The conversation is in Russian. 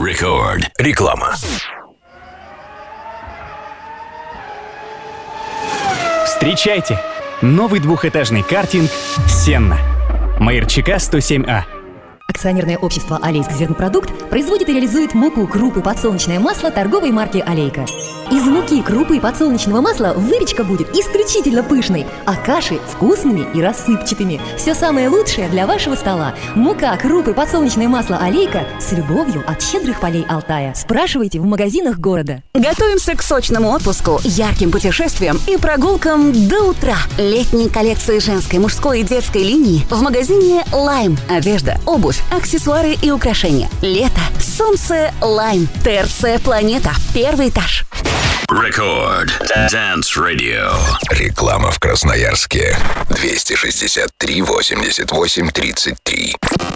Рекорд. Реклама. Встречайте! Новый двухэтажный картинг «Сенна». Маирчика 107А. Акционерное общество «Алейск Зернопродукт» производит и реализует муку, крупы, подсолнечное масло торговой марки «Алейка». Из муки, крупы и подсолнечного масла выпечка будет исключительно пышной, а каши – вкусными и рассыпчатыми. Все самое лучшее для вашего стола. Мука, крупы, подсолнечное масло «Алейка» с любовью от щедрых полей Алтая. Спрашивайте в магазинах города. Готовимся к сочному отпуску, ярким путешествиям и прогулкам до утра. Летние коллекции женской, мужской и детской линии в магазине «Лайм». Одежда, обувь, аксессуары и украшения. Лето, солнце, «Лайм». ТРЦ «Планета». Первый этаж. Рекорд. Dance Radio. Реклама в Красноярске. 263 88 33.